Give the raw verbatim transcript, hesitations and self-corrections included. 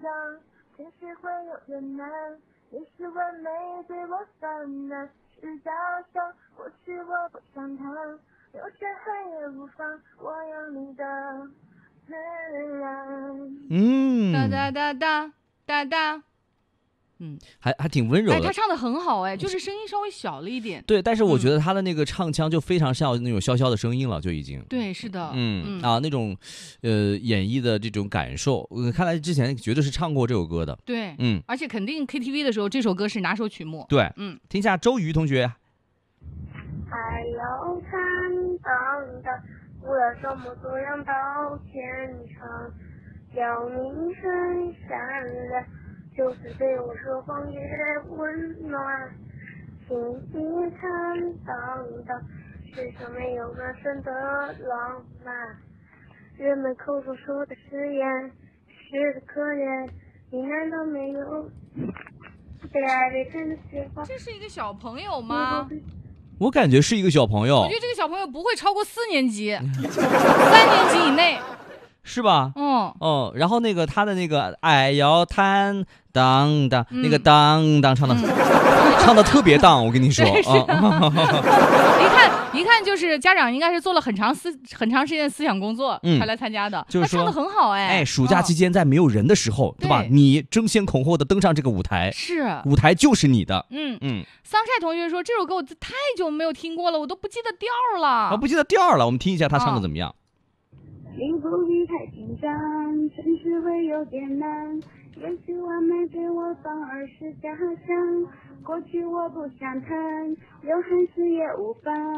当，情绪会有点难，你是完美对我犯难，是假象，过去我不想谈，有些恨也无妨，我有你的自然。 嗯， 哒哒哒哒哒哒。嗯， 还还挺温柔的。 哎，他唱的很好，哎，就是声音稍微小了一点。 对，但是我觉得他的那个唱腔就非常像那种潇潇的声音了，就已经。 对，是的。 嗯, 嗯啊，那种，呃，演绎的这种感受，呃、看来之前绝对是唱过这首歌的。 对， 嗯， 而且肯定 K T V 的时候，这首歌是拿手曲目。 对， 嗯， 听一下周瑜同学。 还要坦荡荡，为了什么这样到天长？要你很善良，就是对我说谎也温暖。请你坦荡荡，世上没有那真的浪漫。人们口中说的誓言，是的可怜，你难道没有被爱被真的喜欢？ 这是一个小朋友吗？ 我感觉是一个小朋友。 我觉得这个小朋友不会超过四年级，三年级以内。 是吧？ 嗯哦，然后那个他的那个爱要坦荡荡， 嗯、 那个荡荡唱的、嗯、唱的特别荡，我跟你说啊， 一看一看就是家长应该是做了很长思很长时间的思想工作、嗯、才来参加的， 就是说他唱的很好。哎哎，暑假期间在没有人的时候， 嗯、 对吧？你争先恐后的登上这个舞台， 是舞台就是你的。 嗯嗯， 桑晒同学说这首歌我太久没有听过了，我都不记得调了。 啊，不记得调了，我们听一下他唱的怎么样。 哦，你不必太紧张，真是会有点难，也许完美对我反而是假象，过去我不想谈，有憾事也无妨。